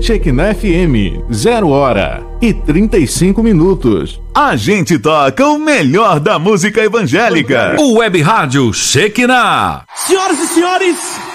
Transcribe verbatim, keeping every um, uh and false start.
Shekinah F M, zero hora e trinta e cinco minutos. A gente toca o melhor da música evangélica. O Web Rádio Shekinah. Senhoras e senhores,